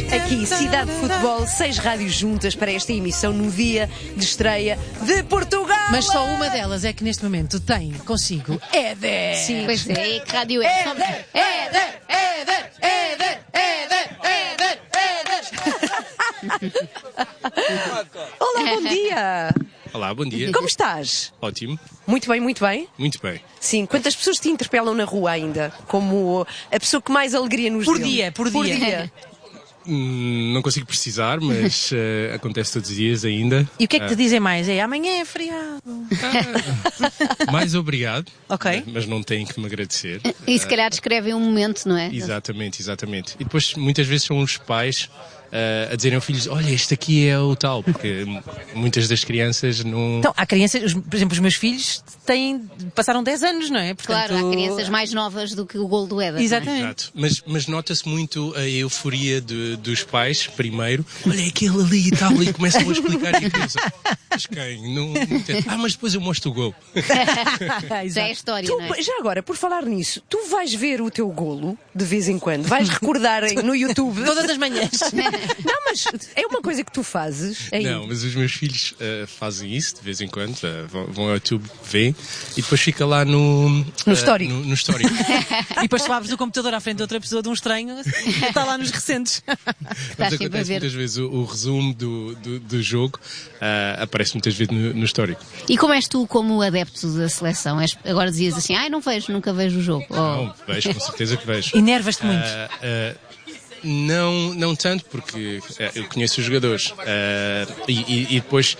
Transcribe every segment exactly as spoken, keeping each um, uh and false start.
Aqui, Cidade de Futebol, seis rádios juntas para esta emissão no dia de estreia de Portugal. Mas só uma delas é que neste momento tem consigo Éder. Sim. Pois é, que rádio é? Éder, Éder, Éder, Éder, Éder, Éder, Éder. Olá, bom dia. Olá, bom dia. Como estás? Ótimo. Muito bem, muito bem. Muito bem. Sim, quantas pessoas te interpelam na rua ainda? Como a pessoa que mais alegria nos Por deu? dia, por Por dia. dia. Hum, não consigo precisar, mas uh, acontece todos os dias ainda. E o que é que te dizem mais? É amanhã é feriado. Uh, mais obrigado. Ok. Mas não têm que me agradecer. E se calhar descrevem um momento, não é? Exatamente, exatamente. E depois muitas vezes são os pais uh, a dizerem aos filhos: olha, este aqui é o tal, porque muitas das crianças não. Então, há crianças, os- por exemplo, os meus filhos têm, passaram dez anos, não é? Portanto, Claro, há crianças mais novas do que o gol do Éder. não é? Exatamente. Exato. Mas, mas nota-se muito a euforia de- dos pais, primeiro. Olha, aquele ali e tal, e começam a explicar e a criança. Mas quem? Não, não entendo. Ah, mas depois eu mostro o gol. Já é história, Tu, não é? já agora, por falar nisso, tu vais ver o teu golo de vez em quando? Vais recordar em- no YouTube? Todas as manhãs. Não, mas é uma coisa que tu fazes ainda. Não, mas os meus filhos uh, fazem isso de vez em quando, uh, vão, vão ao YouTube, veem, e depois fica lá no... No uh, histórico. No, no histórico. E depois tu abres o computador à frente de outra pessoa, de um estranho, e está lá nos recentes. Mas sempre a acontece ver. muitas vezes o, o resumo do, do, do jogo, uh, aparece muitas vezes no, no histórico. E como és tu como adepto da seleção? És- agora dizias assim, ai, não vejo, nunca vejo o jogo. Ou- Não, vejo, com certeza que vejo. Enervas-te muito. Uh, uh, não, não tanto, porque uh, eu conheço os jogadores. Uh, e, e- e depois...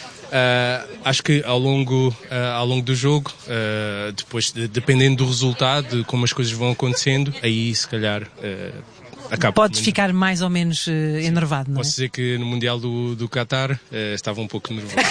Uh, acho que ao longo, uh, ao longo do jogo, uh, depois de- dependendo do resultado, de como as coisas vão acontecendo, aí se calhar uh, acaba. Podes ficar mais ou menos eh, enervado, não é? Posso dizer que no Mundial do, do Qatar uh, estava um pouco nervoso.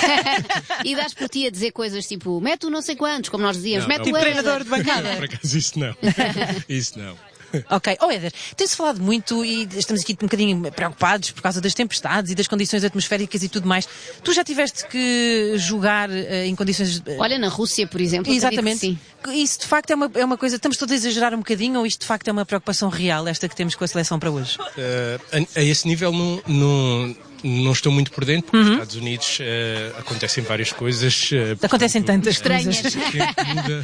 E dás por ti a dizer coisas tipo, mete o não sei quantos, como nós dizíamos, Não, mete não. o Éder. Treinador de bancada. Por acaso isso não. Isso não. Ok. Oh, Éder, tem-se falado muito e estamos aqui um bocadinho preocupados por causa das tempestades e das condições atmosféricas e tudo mais. Tu já tiveste que jogar eh, em condições... eh, Olha, na Rússia, por exemplo, acredito que Exatamente. sim. Isso de facto é uma, é uma coisa... Estamos todos a exagerar um bocadinho ou isto de facto é uma preocupação real, esta que temos com a seleção para hoje? Uh, a, a esse nível não, não, não estou muito por dentro, porque nos Estados Unidos uh, acontecem várias coisas. Uh, Acontecem portanto, tantas Estranhas. coisas. O tempo muda,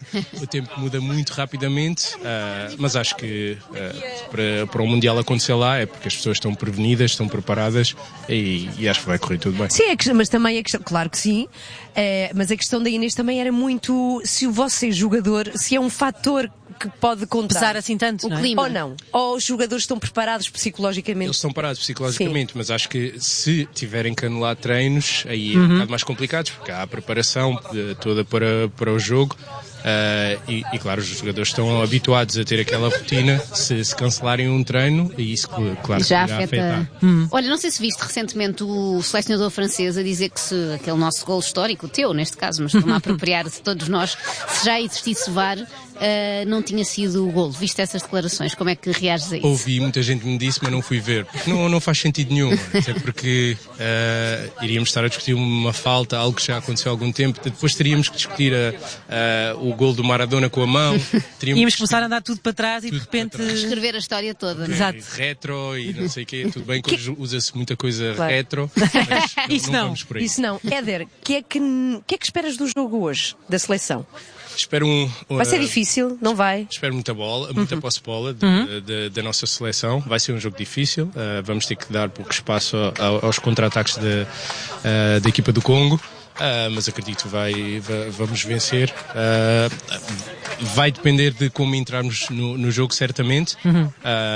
o tempo muda muito rapidamente, uh, mas acho que uh, para, para o Mundial acontecer lá é porque as pessoas estão prevenidas, estão preparadas e, e acho que vai correr tudo bem. Sim, é que- mas também a questão, claro que sim, eh, mas a questão da Inês também era muito se o vosso jogador, se é um fator que pode contar. Pesar assim tanto, O não é? clima. Ou não. Ou os jogadores estão preparados psicologicamente. Eles estão parados psicologicamente, mas acho que se tiverem que anular treinos, aí é um bocado mais complicado, porque há a preparação eh, toda para, para o jogo. eh, e, e claro, os jogadores estão habituados a ter aquela rotina. Se, se cancelarem um treino, e isso, cl- claro, que Já irá afeta. afetar. Olha, não sei se viste recentemente o selecionador francês a dizer que se aquele nosso gol histórico, o teu neste caso, mas estou-me a apropriar de todos nós, se já existisse V A R, ah, não tinha sido o gol. Viste essas declarações? Como é que reages a isso? Ouvi, muita gente me disse, mas não fui ver. Porque não, não faz sentido nenhum. Até porque eh, iríamos estar a discutir uma falta, algo que já aconteceu há algum tempo. Depois teríamos que discutir eh, eh, o gol do Maradona com a mão. Teríamos Íamos que começar a andar tudo para trás e de Tudo para repente... trás. Escrever a história toda, não é? Exato. discutir retro e não sei o quê. Tudo bem que hoje usa-se muita coisa Claro. retro. Mas Isso não. vamos por aí. Isso não. Éder, o que, é que, que é que esperas do jogo hoje, da seleção? Espero um... Vai ser eh, difícil, não vai? Espero muita bola, Uhum. muita posse de bola de- de- da nossa seleção. Vai ser um jogo difícil. Uh, vamos ter que dar pouco espaço ao- aos contra-ataques da, uh, da equipa do Congo. Uh, mas acredito que vai, va- vamos vencer. Uh, vai depender de como entrarmos no, no jogo, certamente. Uh,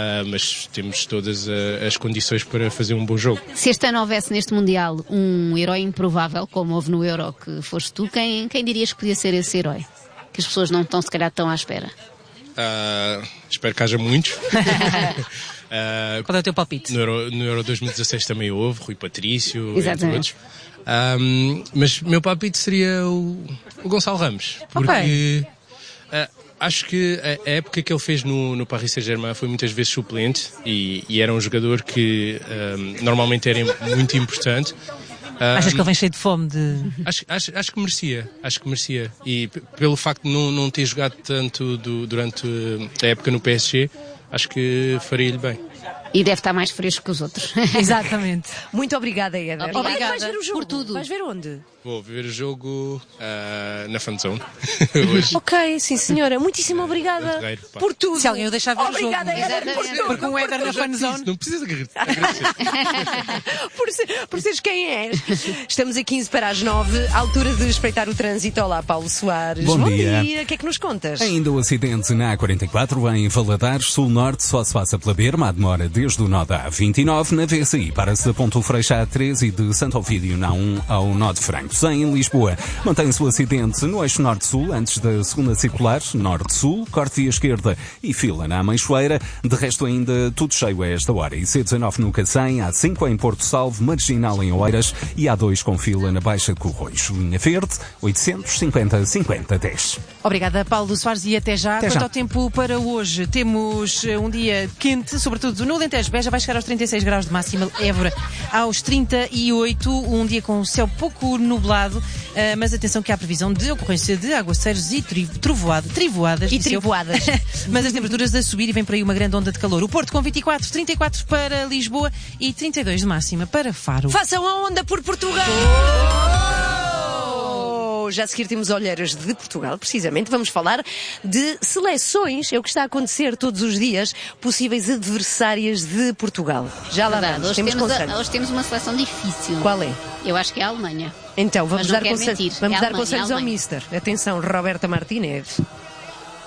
mas temos todas uh, as condições para fazer um bom jogo. Se este ano houvesse neste Mundial um herói improvável, como houve no Euro, que foste tu, quem, quem dirias que podia ser esse herói? Que as pessoas não estão, se calhar, tão à espera. Uh, espero que haja muitos. Uh, Qual é o teu palpite? No Euro, no Euro dois mil e dezasseis também houve, Rui Patrício, entre Exatamente. outros. Um, mas meu palpite seria o, o Gonçalo Ramos, porque uh, acho que a, a época que ele fez no, no Paris Saint-Germain foi muitas vezes suplente e, e era um jogador que um, normalmente era muito importante. Achas que ele vem cheio de fome de... Acho, acho, acho que merecia, acho que merecia. E p- pelo facto de não, não ter jogado tanto do- durante a época no P S G, acho que faria-lhe bem. E deve estar mais fresco que os outros. Exatamente. Muito obrigada, Éder. Obrigada. Vais ver o jogo? Por tudo. Vais ver onde? Vou ver o jogo uh, na Fanzone hoje. Ok, sim senhora. Muitíssimo obrigada Guerreiro, pá. por tudo. Se alguém o deixar ver Obrigada, o jogo. Éder, por tudo. Porque um Éder na fanzone. Não precisa agradecer. por, ser, por seres quem és. Estamos a quinze para as nove, altura de espreitar o trânsito. Olá, Paulo Soares. Bom dia. O que é que nos contas? Ainda o acidente na A quarenta e quatro em Valadares, sul-norte, só se passa pela Berma, a demora desde o nó da A vinte e nove, na V C I para-se da Ponto Freixo A treze e de Santo Ovídio na um ao nó de Francos. Em Lisboa, mantém-se o acidente no eixo norte-sul, antes da segunda circular, norte-sul, corte via esquerda e fila na Ameixoeira. De resto, ainda tudo cheio a esta hora. I C dezanove no Cacém, A cinco em Porto Salvo, Marginal em Oeiras e A dois com fila na Baixa de Corroios. Linha Verde, oitocentos e cinquenta, cinquenta, dez. Obrigada, Paulo Soares, e até já. Até Quanto já. ao tempo para hoje, temos uh, um dia quente, sobretudo no Alentejo. Beja vai chegar aos trinta e seis graus de máxima, Évora aos trinta e oito, um dia com o céu pouco nublado, uh, mas atenção que há previsão de ocorrência de aguaceiros e tri- trovoada, trivoadas. E disse eu. trivoadas. Mas as temperaturas a subir e vem por aí uma grande onda de calor. O Porto com vinte e quatro, trinta e quatro para Lisboa e trinta e dois de máxima para Faro. Façam a onda por Portugal! Já a seguir temos Olheiras de Portugal, precisamente. Vamos falar de seleções, é o que está a acontecer todos os dias, possíveis adversárias de Portugal. Já lá Verdade. vamos, Hoje temos temos, conselhos. a, hoje temos uma seleção difícil. Qual é? Eu acho que é a Alemanha. Então, vamos Mas não dar, quero conselhos, mentir. vamos É dar Alemanha, conselhos é ao Alemanha. Mister. Atenção, Roberta Martínez.